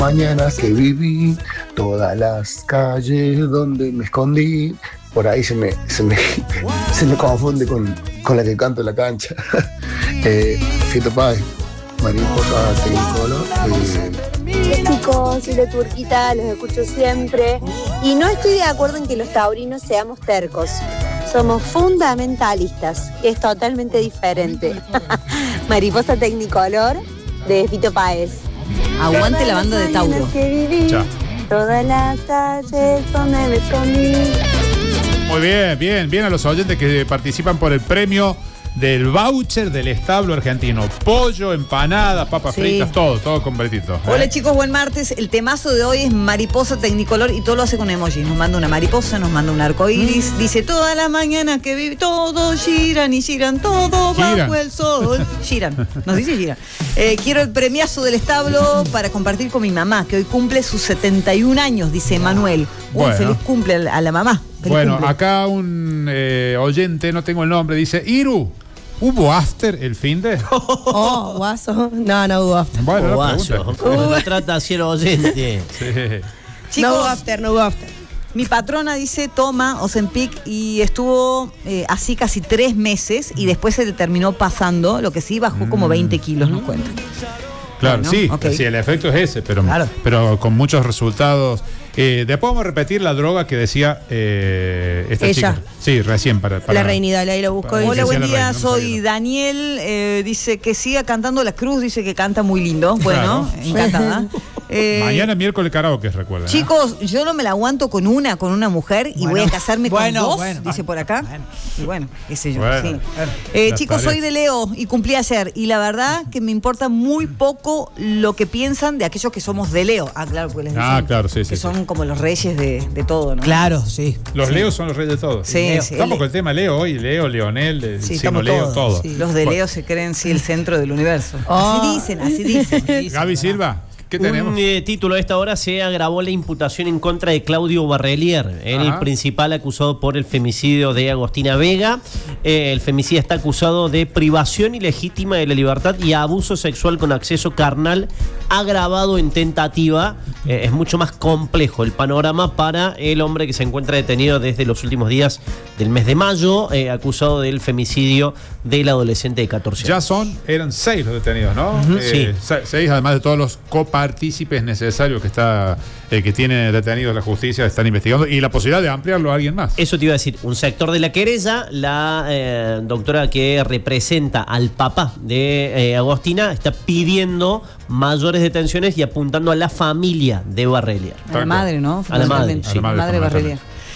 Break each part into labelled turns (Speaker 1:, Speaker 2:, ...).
Speaker 1: mañanas que viví, todas las calles donde me escondí. Por ahí se me confunde con la que canto en la cancha. Fito Páez, Mariposa Tecnicolor.
Speaker 2: Hola chicos, soy la Turquita, los escucho siempre. Y no estoy de acuerdo en que los taurinos seamos tercos. Somos fundamentalistas, que es totalmente diferente. Mariposa Tecnicolor de Fito Páez.
Speaker 3: Aguante la banda de Tauro.
Speaker 2: Chao. Todas las calles donde me escondí.
Speaker 4: Muy bien a los oyentes que participan por el premio del voucher del establo argentino. Pollo, empanadas, papas fritas, todo completito.
Speaker 3: Hola chicos, buen martes. El temazo de hoy es Mariposa Tecnicolor y todo lo hace con emoji. Nos manda una mariposa, nos manda un arco iris. Dice, toda la mañana que vive, todos giran y giran, todo bajo el sol. Giran, nos dice giran. Quiero el premiazo del establo para compartir con mi mamá, que hoy cumple sus 71 años, dice Manuel.
Speaker 4: Bueno.
Speaker 3: Feliz cumple a la mamá.
Speaker 4: Bueno, acá un oyente, no tengo el nombre, dice, Iru, ¿hubo after el finde?
Speaker 5: Oh, guaso. No hubo after.
Speaker 4: Bueno,
Speaker 6: guaso. Me trata así el oyente.
Speaker 4: Sí.
Speaker 5: Chicos, no hubo after.
Speaker 3: Mi patrona dice toma Ozempic y estuvo así casi 3 meses y después se le terminó pasando, lo que sí bajó como 20 kilos, nos cuenta.
Speaker 4: Claro,
Speaker 3: bueno,
Speaker 4: sí,
Speaker 3: okay.
Speaker 4: Sí, el efecto es ese, pero con muchos resultados. Después vamos a repetir la droga que decía esta
Speaker 5: ella.
Speaker 4: chica. Sí, recién para
Speaker 5: La reinidad, ahí lo busco.
Speaker 3: Hola, buen día,
Speaker 4: reina,
Speaker 3: soy Daniel. Dice que siga cantando La Cruz, dice que canta muy lindo. Bueno, encantada.
Speaker 4: Mañana miércoles karaoke, recuerden.
Speaker 3: Chicos, yo no me la aguanto con una mujer y voy a casarme con dos, dice por acá. Y bueno, qué sé yo.
Speaker 4: Bueno,
Speaker 3: sí. Chicos, soy de Leo y cumplí ayer. Y la verdad que me importa muy poco lo que piensan de aquellos que somos de Leo. Ah, claro, porque les dicen
Speaker 4: claro, sí,
Speaker 3: que
Speaker 4: sí,
Speaker 3: son como los reyes de todo, ¿no?
Speaker 5: Claro, sí.
Speaker 4: Los Leos son los reyes de todo.
Speaker 3: Sí,
Speaker 4: Estamos con el tema Leo hoy, Leo, Leonel,
Speaker 3: estamos
Speaker 4: Leo,
Speaker 3: todos,
Speaker 4: todo.
Speaker 3: Sí. Los de Leo se creen el centro del universo. Así dicen.
Speaker 4: Gaby Silva. ¿Qué tenemos?
Speaker 6: Un título a esta hora: se agravó la imputación en contra de Claudio Barrelier, el principal acusado por el femicidio de Agostina Vega. El femicida está acusado de privación ilegítima de la libertad y abuso sexual con acceso carnal agravado en tentativa. Es mucho más complejo el panorama para el hombre que se encuentra detenido desde los últimos días del mes de mayo, acusado del femicidio del adolescente de 14 años.
Speaker 4: Eran 6 los detenidos, ¿no?
Speaker 6: Sí.
Speaker 4: 6, además de todos los copartícipes necesarios que tiene detenidos la justicia, están investigando, y la posibilidad de ampliarlo a alguien más.
Speaker 6: Eso te iba a decir, un sector de la querella, la doctora que representa al papá de Agostina, está pidiendo mayores detenciones y apuntando a la familia de Barrelier.
Speaker 3: A la madre, ¿no?
Speaker 6: A la madre, sí.
Speaker 3: A la madre de Barrelier.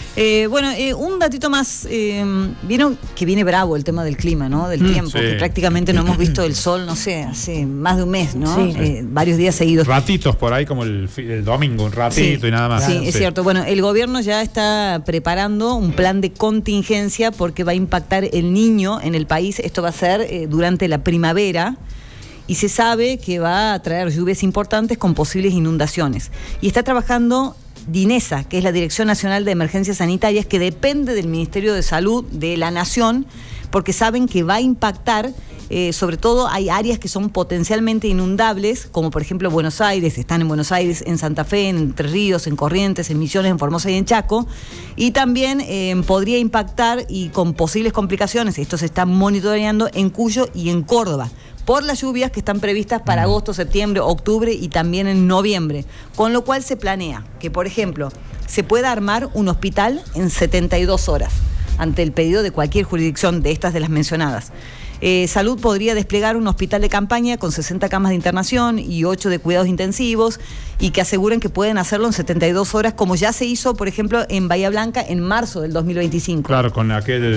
Speaker 3: Un datito más. Vieron que viene bravo el tema del clima, ¿no? Del tiempo,
Speaker 4: sí.
Speaker 3: que prácticamente no hemos visto el sol, no sé, hace más de un mes, ¿no?
Speaker 5: Sí.
Speaker 3: Varios días seguidos.
Speaker 4: Ratitos por ahí, como el domingo, un ratito y nada más.
Speaker 3: Sí, es cierto. Bueno, el gobierno ya está preparando un plan de contingencia porque va a impactar el Niño en el país. Esto va a ser durante la primavera. Y se sabe que va a traer lluvias importantes con posibles inundaciones. Y está trabajando DINESA, que es la Dirección Nacional de Emergencias Sanitarias, que depende del Ministerio de Salud de la Nación, porque saben que va a impactar, sobre todo hay áreas que son potencialmente inundables, como por ejemplo Buenos Aires, están en Buenos Aires, en Santa Fe, en Entre Ríos, en Corrientes, en Misiones, en Formosa y en Chaco, y también podría impactar y con posibles complicaciones, esto se está monitoreando en Cuyo y en Córdoba, por las lluvias que están previstas para agosto, septiembre, octubre y también en noviembre. Con lo cual se planea que, por ejemplo, se pueda armar un hospital en 72 horas, ante el pedido de cualquier jurisdicción de estas de las mencionadas. Salud podría desplegar un hospital de campaña con 60 camas de internación y 8 de cuidados intensivos y que aseguren que pueden hacerlo en 72 horas, como ya se hizo, por ejemplo, en Bahía Blanca en marzo del 2025.
Speaker 4: Claro, con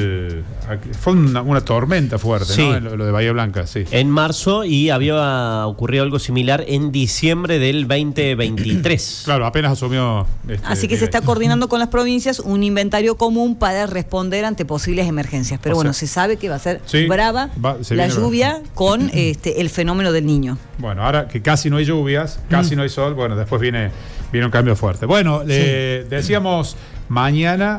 Speaker 4: fue una tormenta fuerte,
Speaker 6: sí.
Speaker 4: ¿no? Lo de Bahía Blanca, sí.
Speaker 6: En marzo, y había ocurrido algo similar en diciembre del 2023.
Speaker 4: Claro, apenas asumió.
Speaker 3: Así que se está coordinando con las provincias un inventario común para responder ante posibles emergencias. Pero bueno, se sabe que va a ser brava la lluvia con el fenómeno del Niño.
Speaker 4: Bueno, ahora que casi no hay lluvias, casi no hay sol, bueno, después viene un cambio fuerte. Bueno, decíamos mañana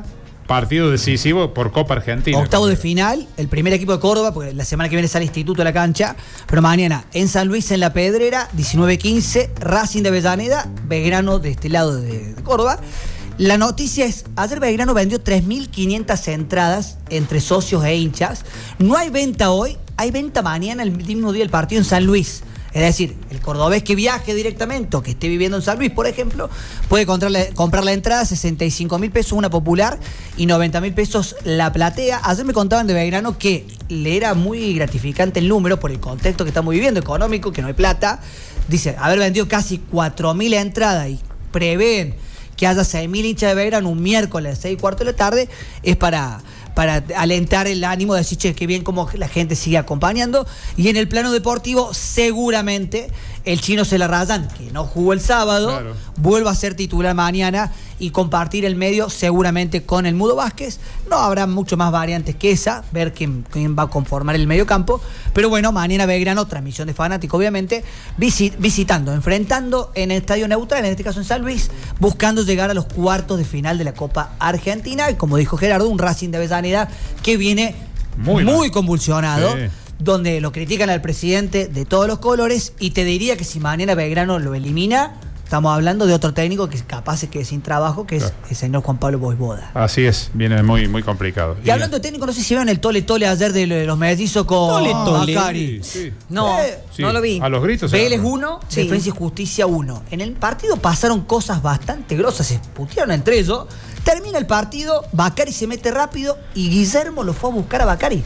Speaker 4: partido decisivo por Copa Argentina.
Speaker 7: Octavo de final, el primer equipo de Córdoba, porque la semana que viene sale Instituto a la cancha, pero mañana en San Luis, en La Pedrera, 19:15, Racing de Avellaneda, Belgrano de este lado de Córdoba. La noticia es, ayer Belgrano vendió 3.500 entradas entre socios e hinchas. No hay venta hoy, hay venta mañana, el mismo día del partido en San Luis. Es decir, el cordobés que viaje directamente o que esté viviendo en San Luis, por ejemplo, puede comprar la entrada, 65.000 pesos una popular y 90.000 pesos la platea. Ayer me contaban de Belgrano que le era muy gratificante el número por el contexto que estamos viviendo, económico, que no hay plata. Dice, haber vendido casi 4.000 entradas y prevén que haya 6.000 hinchas de Belgrano un miércoles a 6:15 de la tarde, es para alentar el ánimo, de decir, che, qué bien como la gente sigue acompañando. Y en el plano deportivo, seguramente el Chino Celarrayán, que no jugó el sábado, claro, vuelva a ser titular mañana y compartir el medio seguramente con el Mudo Vázquez. No habrá mucho más variantes que esa, ver quién va a conformar el medio campo. Pero bueno, mañana Belgrano, transmisión de fanático obviamente, visitando, enfrentando en el estadio neutral, en este caso en San Luis, buscando llegar a los cuartos de final de la Copa Argentina. Y como dijo Gerardo, un Racing de Avellaneda que viene muy convulsionado. Sí. Donde lo critican al presidente de todos los colores, y te diría que si mañana Belgrano lo elimina, estamos hablando de otro técnico que capaz se quede sin trabajo, que es el señor Juan Pablo Boisboda.
Speaker 4: Así es, viene muy complicado.
Speaker 7: Y hablando de técnico, no sé si vieron el tole ayer de los mellizos con Bacari.
Speaker 4: Sí.
Speaker 3: No lo vi.
Speaker 4: A los gritos.
Speaker 7: Vélez 1, Defensa y Justicia 1. En el partido pasaron cosas bastante grosas, se putearon entre ellos. Termina el partido, Bacari se mete rápido y Guillermo lo fue a buscar a Bacari.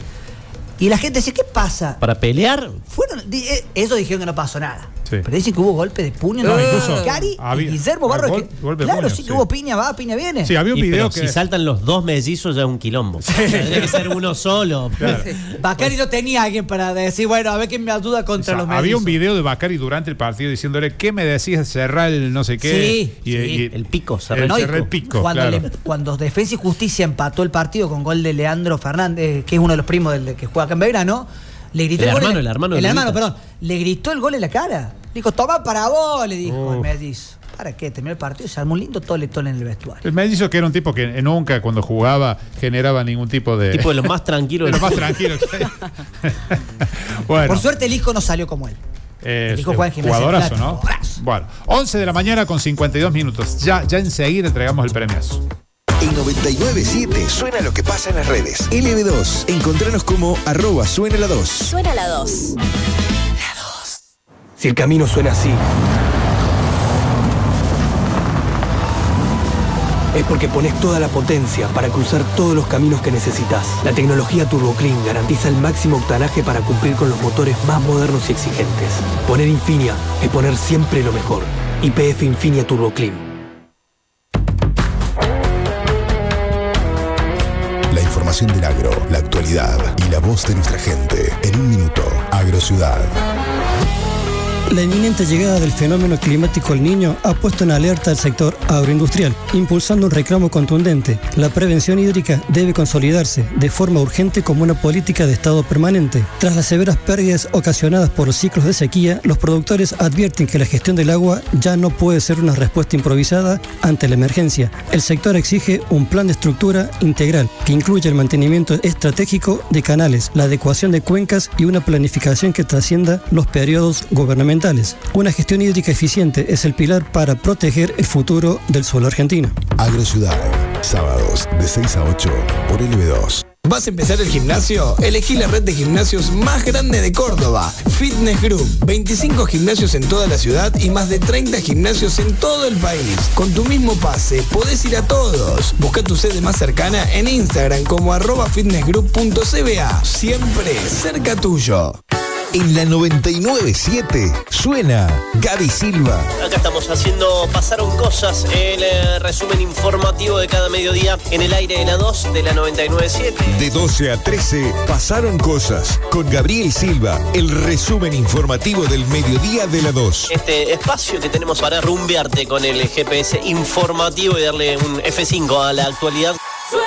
Speaker 7: Y la gente dice, ¿qué pasa?
Speaker 6: ¿Para pelear?
Speaker 7: Ellos dijeron que no pasó nada.
Speaker 4: Sí.
Speaker 7: Pero dicen que hubo golpe de puño.
Speaker 4: Incluso
Speaker 7: Cari y Guillermo Barro. Claro, sí que hubo piña va, piña viene.
Speaker 4: Sí, había un video
Speaker 6: que... Si saltan los dos mellizos ya es un quilombo. Sí. Tendría que ser uno solo. Claro.
Speaker 7: Bacari no tenía alguien para decir, bueno, a ver quién me ayuda contra los mellizos.
Speaker 4: Había un video de Bacari durante el partido diciéndole, ¿qué me decís? Cerrar el no sé qué.
Speaker 7: Sí,
Speaker 6: y el pico.
Speaker 4: Cerrar el pico.
Speaker 7: Cuando Defensa y Justicia empató el partido con gol de Leandro Fernández, que es uno de los primos del que juega acá en Belgrano, le gritó
Speaker 6: el hermano,
Speaker 7: le gritó el gol en la cara. Dijo, toma para vos, le dijo el mellizo. ¿Para qué? Terminó el partido y se armó un lindo toletón en el vestuario.
Speaker 4: El mellizo, que era un tipo que nunca cuando jugaba generaba ningún tipo de...
Speaker 6: Tipo de los más tranquilos.
Speaker 4: De los más tranquilos. Bueno.
Speaker 7: Por suerte el hijo no salió como él. El hijo juega en Gimnasia.
Speaker 4: Jugadorazo, ¿no? Bueno, 11 de la mañana con 52 minutos. Ya enseguida entregamos el premiazo.
Speaker 8: En 99.7 suena lo que pasa en las redes. LB2, encontranos como @suena la 2.
Speaker 9: Suena la 2.
Speaker 10: Si el camino suena así, es porque pones toda la potencia para cruzar todos los caminos que necesitas. La tecnología Turbo Clean garantiza el máximo octanaje para cumplir con los motores más modernos y exigentes. Poner Infinia es poner siempre lo mejor. YPF Infinia Turbo Clean.
Speaker 8: La información del agro, la actualidad y la voz de nuestra gente. En un minuto, Agrociudad.
Speaker 11: La inminente llegada del fenómeno climático El Niño ha puesto en alerta al sector agroindustrial, impulsando un reclamo contundente. La prevención hídrica debe consolidarse de forma urgente como una política de estado permanente. Tras las severas pérdidas ocasionadas por los ciclos de sequía, los productores advierten que la gestión del agua ya no puede ser una respuesta improvisada ante la emergencia. El sector exige un plan de estructura integral que incluya el mantenimiento estratégico de canales, la adecuación de cuencas y una planificación que trascienda los periodos gubernamentales. Una gestión hídrica eficiente es el pilar para proteger el futuro del suelo argentino.
Speaker 8: Agrociudad, sábados de 6 a 8 por LB2.
Speaker 10: ¿Vas a empezar el gimnasio? Elegí la red de gimnasios más grande de Córdoba, Fitness Group. 25 gimnasios en toda la ciudad y más de 30 gimnasios en todo el país. Con tu mismo pase, podés ir a todos. Busca tu sede más cercana en Instagram como @fitnessgroup.cba. Siempre cerca tuyo.
Speaker 8: En la 99.7 suena Gaby Silva.
Speaker 6: Acá estamos haciendo Pasaron Cosas, el resumen informativo de cada mediodía en el aire de la 2 de la 99.7.
Speaker 8: De 12 a 13, Pasaron Cosas con Gabriel Silva, el resumen informativo del mediodía de la 2.
Speaker 6: Este espacio que tenemos para rumbearte con el GPS informativo y darle un F5 a la actualidad.